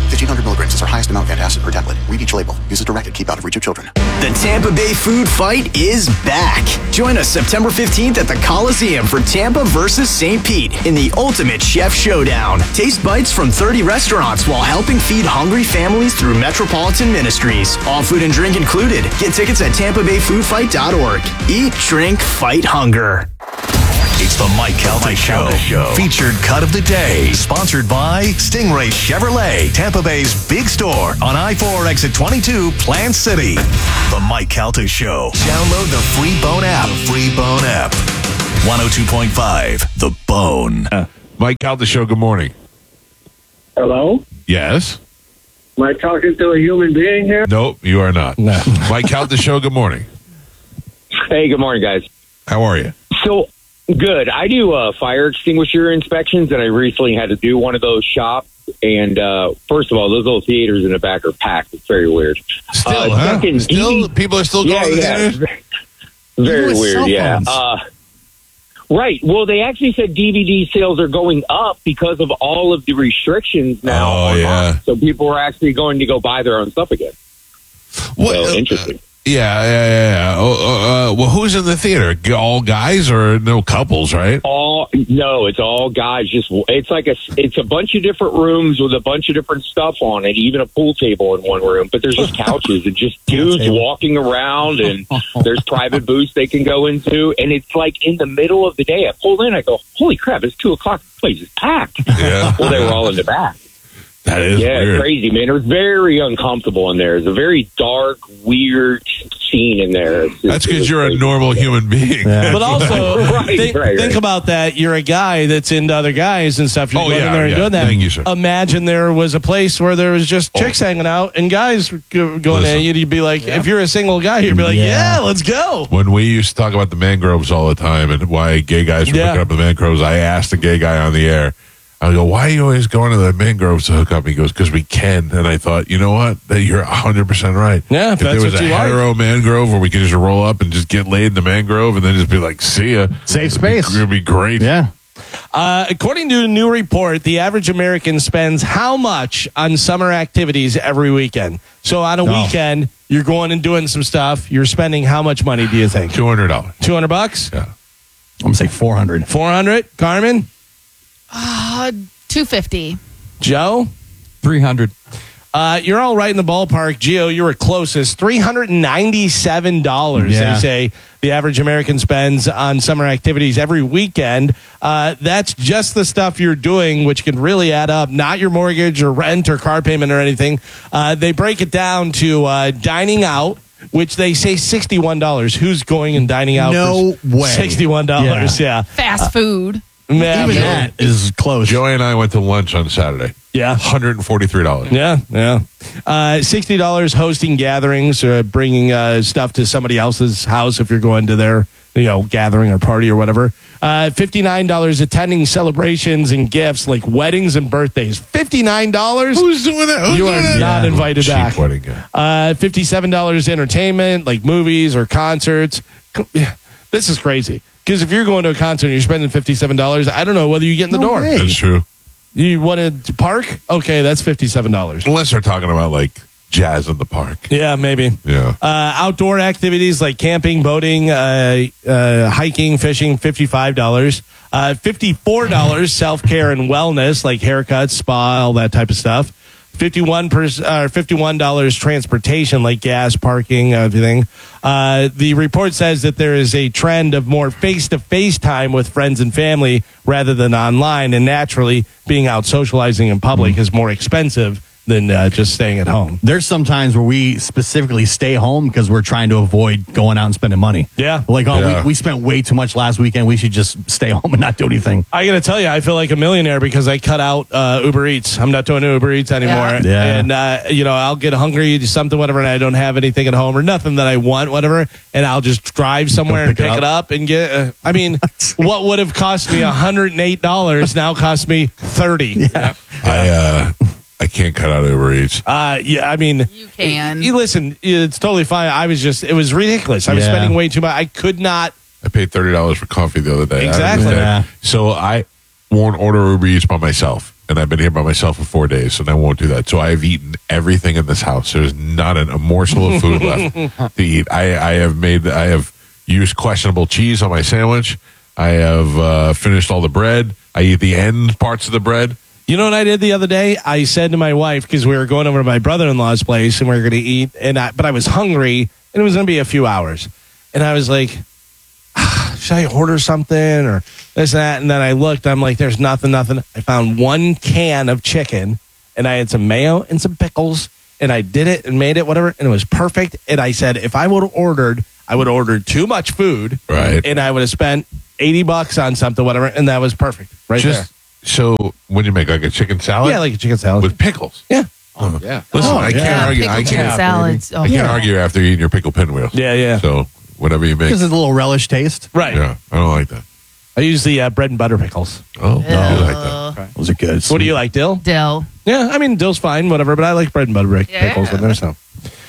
fifteen hundred milligrams is our highest amount of antacid per tablet. Read each label. Use as directed. Keep out of reach of children. The Tampa Bay Food Fight is back. Join us September fifteenth at the Coliseum for Tampa versus Saint Pete in the ultimate chef showdown. Taste bites from thirty restaurants while helping feed hungry families through Metropolitan Ministries. All food and drink included. Get tickets at tampa bay food fight dot org. Eat, drink, fight hunger. It's the Mike Calta Show. Show. Featured cut of the day. Sponsored by Stingray Chevrolet, Tampa Bay's big store on I four exit twenty-two, Plant City. The Mike Calta Show. Download the free Bone app. The free Bone app. one oh two point five, The Bone. Uh, Mike Calta Show, good morning. Hello? Yes? Am I talking to a human being here? Nope, you are not. No. Mike Calta Show, good morning. Hey, good morning, guys. How are you? So, good. I do uh, fire extinguisher inspections, and I recently had to do one of those shops. And uh, first of all, those little theaters in the back are packed. It's very weird. Still, uh, huh? second, Still, D V D people are still going yeah, to the yeah. theaters? Very Even with weird, cell yeah. phones. Uh, right. Well, they actually said D V D sales are going up because of all of the restrictions now. Oh, online. yeah. So people are actually going to go buy their own stuff again. What, so, uh, interesting. Yeah, yeah, yeah. yeah. Oh, uh, uh, well, who's in the theater? All guys or no couples, right? All no, it's all guys. Just it's like a it's a bunch of different rooms with a bunch of different stuff on it. Even a pool table in one room, but there's just couches and just dudes walking around, and there's private booths they can go into, and it's like in the middle of the day. I pulled in, I go, holy crap! It's two o'clock. The place is packed. Yeah. Well, they were all in the back. That is yeah, weird. crazy, man. It was very uncomfortable in there. It's a very dark, weird scene in there. It's just- That's because it's you're a crazy. normal human being. But also, Right, think, right, think right. about that. You're a guy that's into other guys and stuff. You're Oh, going yeah, in there and yeah. doing that. Thank you, sir. Imagine there was a place where there was just chicks hanging out and guys go- going Listen. in. You'd be like, if you're a single guy, you'd be like, yeah, Yeah. let's go. When we used to talk about the mangroves all the time and why gay guys were Yeah. hooking up with mangroves, I asked a gay guy on the air, I go, why are you always going to the mangroves to hook up? He goes, because we can. And I thought, you know what? That you're one hundred percent right. Yeah, if if there that's was what a you like. hetero mangrove where we could just roll up and just get laid in the mangrove and then just be like, see ya. Safe space. It would be great. Yeah. Uh, according to a new report, the average American spends how much on summer activities every weekend? So on a Oh. weekend, you're going and doing some stuff. You're spending how much money, do you think? two hundred dollars. two hundred bucks? Yeah. I'm going to say four hundred. four hundred? Carmen? Uh, two fifty. Joe? three hundred. Uh, you're all right in the ballpark. Gio, you were closest. three hundred ninety-seven dollars, Yeah. they say, the average American spends on summer activities every weekend. Uh, that's just the stuff you're doing, which can really add up, not your mortgage or rent or car payment or anything. Uh, they break it down to uh, dining out, which they say sixty-one dollars. Who's going and dining out No for way. sixty-one dollars? Yeah. Fast food. Man, Even that is close. Joey and I went to lunch on Saturday. Yeah. one hundred forty-three dollars. Yeah, yeah. Uh, sixty dollars hosting gatherings, or bringing uh, stuff to somebody else's house if you're going to their, you know, gathering or party or whatever. Uh, fifty-nine dollars attending celebrations and gifts like weddings and birthdays. fifty-nine dollars? Who's doing that? Who's You doing are that? not invited Cheap back. wedding guy. Uh, fifty-seven dollars entertainment, like movies or concerts. This is crazy. Because if you're going to a concert and you're spending fifty-seven dollars, I don't know whether you get in the No door. way. That's true. You want to park? Okay, that's fifty-seven dollars. Unless they're talking about like jazz in the park. Yeah, maybe. Yeah. Uh, outdoor activities like camping, boating, uh, uh, hiking, fishing, fifty-five dollars. Uh, fifty-four dollars self-care and wellness like haircuts, spa, all that type of stuff. fifty-one dollars uh, fifty-one dollars transportation like gas, parking, everything. Uh, the report says that there is a trend of more face-to-face time with friends and family rather than online, and naturally being out socializing in public mm-hmm. is more expensive than uh, just staying at home. There's some times where we specifically stay home because we're trying to avoid going out and spending money. Yeah. Like, oh, Yeah. we, we spent way too much last weekend. We should just stay home and not do anything. I got to tell you, I feel like a millionaire because I cut out uh, Uber Eats. I'm not doing Uber Eats anymore. Yeah. Yeah. And, uh, you know, I'll get hungry, do something, whatever, and I don't have anything at home or nothing that I want, whatever, and I'll just drive somewhere and pick pick it it up and get, uh, I mean, what would have cost me one hundred eight dollars now costs me thirty dollars. Yeah. I uh, I can't cut out Uber Eats. Uh, yeah, I mean, You can. You listen, it's totally fine. I was just, it was ridiculous. I was Yeah. spending way too much. I could not. I paid thirty dollars for coffee the other day. Exactly. I Yeah. So I won't order Uber Eats by myself. and I've been here by myself for four days, and I won't do that. So I've eaten everything in this house. There's not an, a morsel of food left to eat. I, I have made, I have used questionable cheese on my sandwich. I have uh, finished all the bread. I eat the end parts of the bread. You know what I did the other day? I said to my wife, because we were going over to my brother-in-law's place and we were going to eat, and I, but I was hungry, and it was going to be a few hours. And I was like, ah, should I order something or this and that? And then I looked, I'm like, there's nothing, nothing. I found one can of chicken, and I had some mayo and some pickles, and I did it and made it, whatever, and it was perfect. And I said, if I would have ordered, I would have ordered too much food, right? And I would have spent eighty bucks on something, whatever, and that was perfect right Just, there. So when you make like a chicken salad? Yeah, like a chicken salad. With pickles? Yeah. Oh, yeah. Listen, Oh, I can't yeah. argue. Pickled I chicken can't, salads. Oh, I can't yeah. argue after eating your pickle pinwheels. Yeah, yeah. So whatever you make. Gives it a little relish taste. Right. Yeah, I don't like that. I use the uh, bread and butter pickles. Oh, I do like that. Those are good. What do you like, dill? Dill. Yeah, I mean, dill's fine, whatever, but I like bread and butter pic- Yeah. pickles in there, so.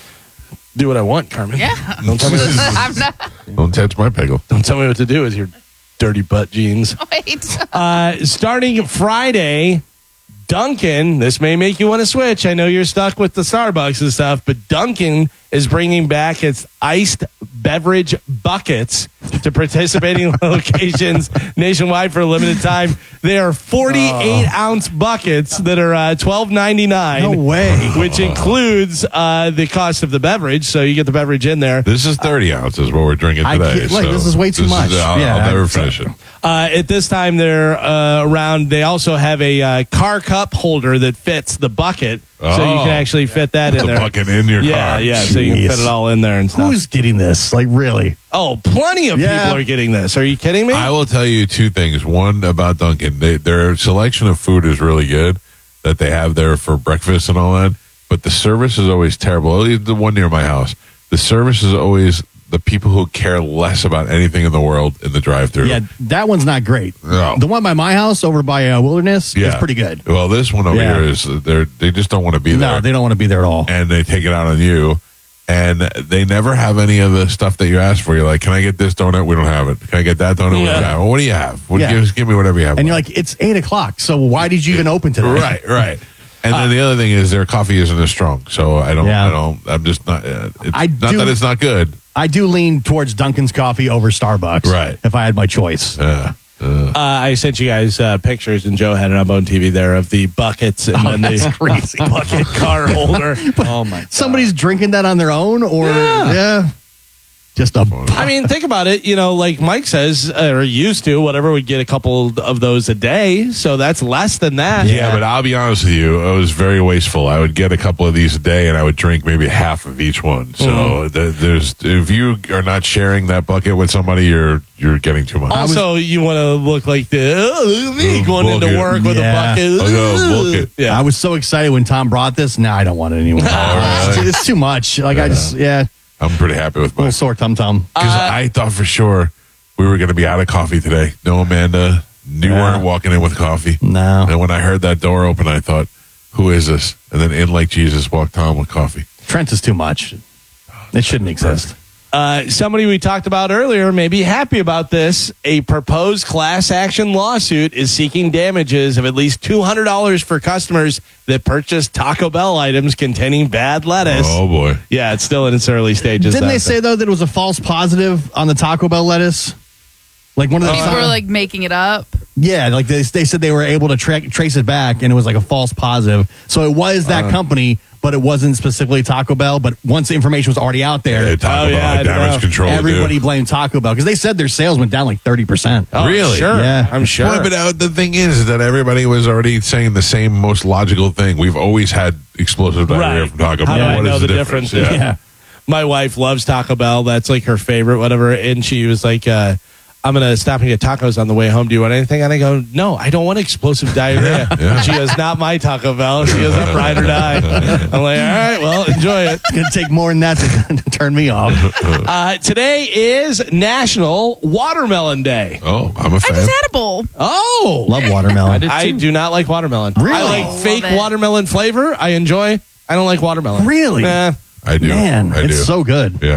Do what I want, Carmen. Yeah. Don't tell me what, I'm not. Don't touch my pickle. don't tell me what to do with your dirty butt jeans. Wait. Uh, starting Friday, Dunkin', this may make you want to switch. I know you're stuck with the Starbucks and stuff, but Dunkin' is bringing back its iced beverage buckets to participating locations nationwide for a limited time. They are forty-eight ounce buckets that are uh, twelve ninety-nine. No way. Which includes uh, the cost of the beverage, so you get the beverage in there. This is thirty ounces what we're drinking I today. can't- like, so this is way too this much. I'll, Yeah, I'll never I'm- finish it. Uh, at this time, they're uh, around. They also have a uh, car cup holder that fits the bucket, so you Oh. can actually fit that Put in the there. bucket in your yeah, car. yeah. So you can Jeez. fit it all in there and stuff. Who's getting this? Like, really? oh, plenty of Yeah. people are getting this. Are you kidding me? I will tell you two things. One about Dunkin', they, their selection of food is really good that they have there for breakfast and all that. But the service is always terrible. At least the one near my house, the service is always the people who care less about anything in the world in the drive-thru. Yeah, that one's not great. No. The one by my house over by uh, Wilderness is Yeah. pretty good. Well, this one over Yeah. here is they they just don't want to be there. No, they don't want to be there at all. And they take it out on you. And they never have any of the stuff that you ask for. You're like, can I get this donut? We don't have it. Can I get that donut? We don't Yeah. have it. Well, what do you have? What, Yeah. give, give me whatever you have. And you're like, it's eight o'clock, so why did you even open today? right, right. And then the other thing is their coffee isn't as strong. So I don't, Yeah. I don't, I'm just not, uh, it's I not do- that it's not good. I do lean towards Dunkin's coffee over Starbucks. Right. If I had my choice. Uh, uh, Uh, I sent you guys uh, pictures, and Joe had it up on T V there of the buckets and Oh, then that's the crazy. bucket car holder. Oh my! God. Somebody's drinking that on their own, or Yeah. yeah, just a. I mean, think about it. You know, like Mike says, or used to, whatever, we get a couple of those a day. So that's less than that. yeah, but I'll be honest with you, it was very wasteful. I would get a couple of these a day, and I would drink maybe half of each one. So Mm-hmm. th- there's, if you are not sharing that bucket with somebody, you're you're getting too much. Also, you want to look like the oh, look at me going into bucket. work with Yeah. a bucket. I'll go bucket. Yeah. I was so excited when Tom brought this. Now I don't want it anymore. really? It's too much. Like I just, yeah, I'm pretty happy with little mine. sore tum tum. Because I thought for sure we were going to be out of coffee today. No, Amanda, you Yeah. weren't walking in with coffee. No. And when I heard that door open, I thought, who is this? And then in like Jesus walked Tom with coffee. Trent is too much. It shouldn't exist. Uh, somebody we talked about earlier may be happy about this. A proposed class action lawsuit is seeking damages of at least two hundred dollars for customers that purchased Taco Bell items containing bad lettuce. Oh, boy. Yeah, it's still in its early stages. Didn't though. they say though that it was a false positive on the Taco Bell lettuce? Like one of the People were like making it up. yeah, like they, they said they were able to tra- trace it back, and it was like a false positive. So it was that Uh. company, but it wasn't specifically Taco Bell. But once the information was already out there, Yeah, Taco Oh, Bell yeah, had I damage know. control. everybody dude. blamed Taco Bell because they said their sales went down like thirty percent. Oh, Really? Sure. Yeah. I'm sure. Well, but uh, the thing is that everybody was already saying the same most logical thing. We've always had explosive diarrhea Right. from Taco How Bell. do I What know is the difference? difference? Yeah. Yeah. My wife loves Taco Bell. That's like her favorite, whatever. And she was like, uh, I'm going to stop and get tacos on the way home. Do you want anything? And I go, no, I don't want explosive diarrhea. Yeah. She goes, not my Taco Bell. She goes, I'm ride or die. I'm like, all right, well, enjoy it. It's gonna take more than that to, to turn me off. Uh, today is National Watermelon Day. Oh, I'm a I fan. just had a bowl. Oh. Love watermelon. I do not like watermelon. Really? I like Love fake it. watermelon flavor. I enjoy. I don't like watermelon. Really? Nah. I do. Man, I it's do. so good. Yeah.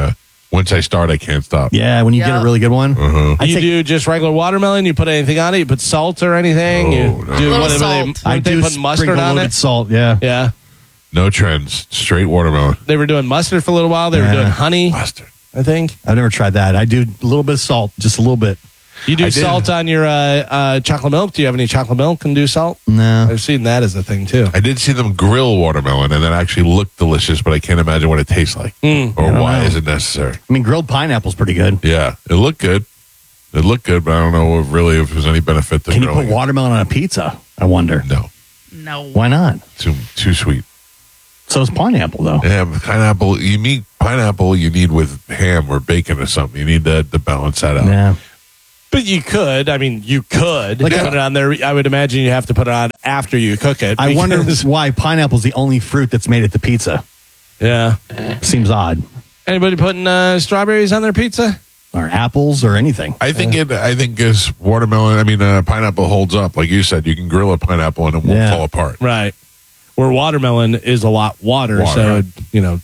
Once I start, I can't stop. Yeah, when you get Yeah. a really good one. Uh-huh. I you think- do just regular watermelon? You put anything on it? You put salt or anything? you No, no. do Little whatever they, salt. I what they do put mustard sprinkle a on little it? bit salt. Yeah. Yeah. No trends. Straight watermelon. They were doing mustard for a little while. They were Yeah. doing honey, Mustard. I think. I've never tried that. I do a little bit of salt, just a little bit. You do I did. salt on your uh, uh, chocolate milk? Do you have any chocolate milk and do salt? No. I've seen that as a thing, too. I did see them grill watermelon, and that actually looked delicious, but I can't imagine what it tastes like Mm. or I don't why know. is it necessary. I mean, grilled pineapple's pretty good. Yeah, it looked good. It looked good, but I don't know if really if there's any benefit to Can you put grilling it. watermelon on a pizza? I wonder. No, No. Why not? too too sweet. So is pineapple, though. Yeah, but pineapple. You need pineapple. You need with ham or bacon or something. You need to, to balance that out. Yeah. But you could. I mean, you could Like put a- it on there. I would imagine you have to put it on after you cook it. I wonder because- why pineapple's the only fruit that's made at the pizza. Yeah. Seems odd. Anybody putting uh, strawberries on their pizza? Or apples or anything. I think it. I think as watermelon. I mean, uh, pineapple holds up. Like you said, you can grill a pineapple and it won't Yeah. fall apart. Right. Where watermelon is a lot water, Water. so, you know,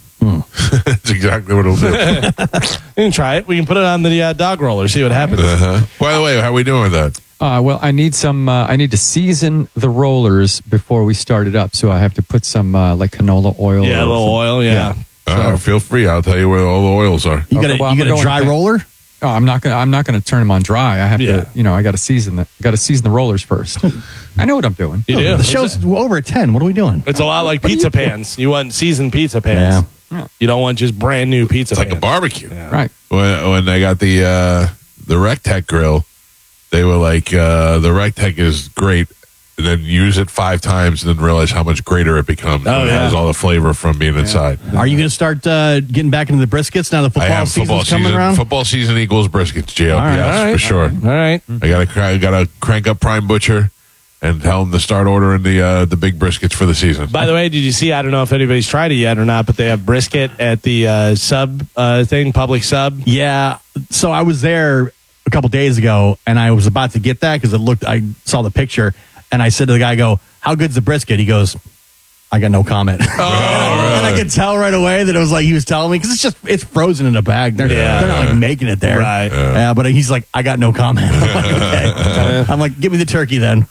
That's exactly what it'll do. you can try it. We can put it on the uh, dog roller, see what happens. Uh-huh. By the way, how are we doing with that? Uh, well, I need some. Uh, I need to season the rollers before we start it up, so I have to put some uh, like canola oil. Yeah, a or little some- oil, yeah. Uh, feel free. I'll tell you where all the oils are. You got Okay, a, well, you I'm got a gonna dry go in- roller? Oh, I'm not gonna. I'm not gonna turn them on dry. I have Yeah. to. You know, I got to season the. Got to season the rollers first. I know what I'm doing. You do. The show's over at ten. What are we doing? It's a lot like pizza pans. You want seasoned pizza pans. Yeah. You don't want just brand new pizza It's like pans. a barbecue. Right. When, when I got the uh, the Rectech grill, they were like, uh, the Rectech is great. And then use it five times and then realize how much greater it becomes. Oh, when it yeah. has all the flavor from being inside. Are you going to start uh, getting back into the briskets now the I football have season's football coming season. around? Football season equals briskets, J L. All right, yes, all right, for sure. All right. I got to I got to crank up Prime Butcher and tell them to start ordering the uh, the big briskets for the season. By the way, did you see? I don't know if anybody's tried it yet or not, but they have brisket at the uh, sub uh, thing, public sub. Yeah. So I was there a couple days ago, and I was about to get that because it looked. I saw the picture, and I said to the guy, "I go, how good's the brisket?" He goes, "I got no comment." Oh, really? And I could tell right away that it was like he was telling me because it's just it's frozen in a bag. They're, Yeah. they're not like making it there, Right. Yeah. But he's like, "I got no comment." I'm like, okay. I'm like, "Give me the turkey then."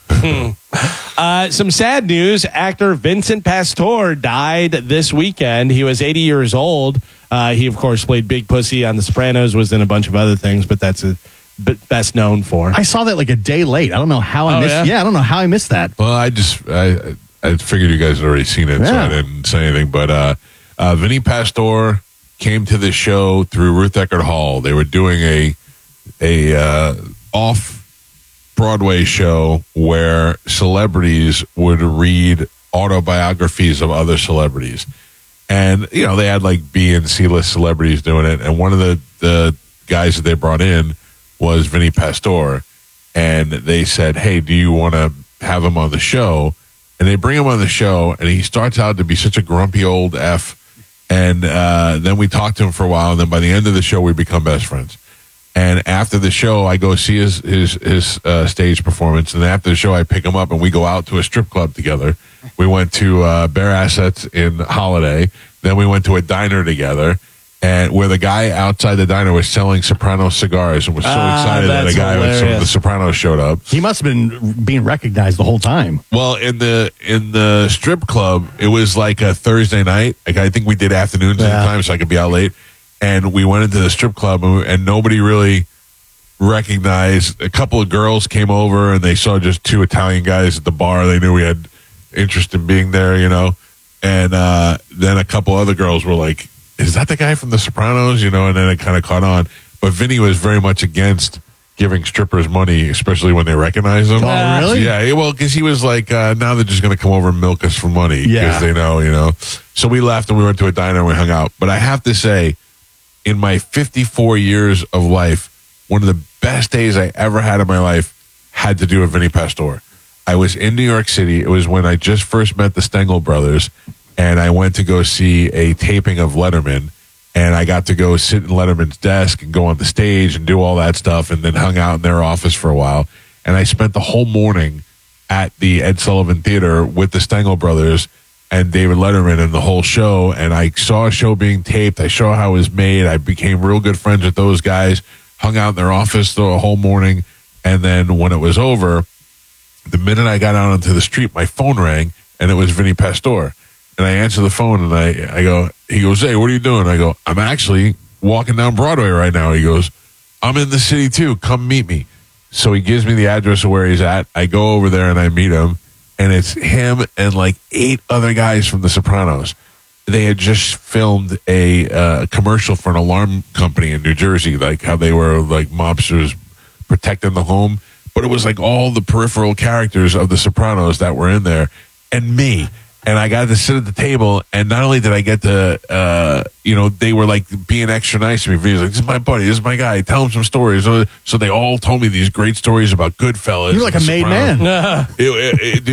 Uh, some sad news. Actor Vincent Pastore died this weekend. He was eighty years old. Uh, he, of course, played Big Pussy on The Sopranos, was in a bunch of other things, but that's a, b- best known for. I saw that like a day late. I don't know how I Oh, missed. yeah? Yeah? I don't know how I missed that. Well, I just I I figured you guys had already seen it, so Yeah. I didn't say anything. But uh, uh, Vinny Pastore came to this show through Ruth Eckerd Hall. They were doing a a uh, off Broadway show where celebrities would read autobiographies of other celebrities, and you know they had like B and C list celebrities doing it. And one of the the guys that they brought in was Vinny Pastore, and they said, "Hey, do you want to have him on the show?" And they bring him on the show, and he starts out to be such a grumpy old F. And uh, then we talked to him for a while, and then by the end of the show, we become best friends. And after the show, I go see his his his uh, stage performance, and after the show, I pick him up, and we go out to a strip club together. We went to uh, Bare Assets in Holiday, then we went to a diner together, and where the guy outside the diner was selling Soprano cigars, and was so Ah, excited that a that's guy with some, the hilarious. Sopranos showed up. He must have been being recognized the whole time. Well, in the in the strip club, it was like a Thursday night. Like I think we did afternoons at the time, so I could be out late. And we went into the strip club, and, and nobody really recognized. A couple of girls came over, and they saw just two Italian guys at the bar. They knew we had interest in being there, you know. And uh, then a couple other girls were like, "Is that the guy from The Sopranos?" You know. And then it kind of caught on. But Vinny was very much against giving strippers money, especially when they recognize them. Oh, really? Yeah. Well, because he was like, uh, now they're just going to come over and milk us for money because Yeah. they know, you know. So we left and we went to a diner and we hung out. But I have to say, in my fifty-four years of life, one of the best days I ever had in my life had to do with Vinny Pastore. I was in New York City. It was when I just first met the Stengel brothers, and I went to go see a taping of Letterman. And I got to go sit in Letterman's desk and go on the stage and do all that stuff, and then hung out in their office for a while. And I spent the whole morning at the Ed Sullivan Theater with the Stengel brothers. and David Letterman and the whole show. And I saw a show being taped. I saw how it was made. I became real good friends with those guys, hung out in their office the whole morning. And then when it was over, the minute I got out onto the street, my phone rang, and it was Vinny Pastore. And I answer the phone, and I, I go, he goes, hey, what are you doing? I go, I'm actually walking down Broadway right now. He goes, I'm in the city too. Come meet me. So he gives me the address of where he's at. I go over there and I meet him. And it's him and like eight other guys from The Sopranos. They had just filmed a uh, commercial for an alarm company in New Jersey, like how they were like mobsters protecting the home. But it was like all the peripheral characters of The Sopranos that were in there, and me. And I got to sit at the table, and not only did I get to, uh, you know, they were like being extra nice to me. Vinny's like, this is my buddy, this is my guy. Tell him some stories. So they all told me these great stories about Goodfellas. You're like a made man. it, it, it,